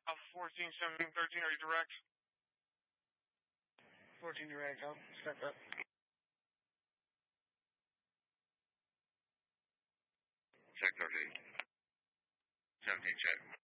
14, 17, 13, are you direct? 14 direct, I'll step up. Check 13. 17 check.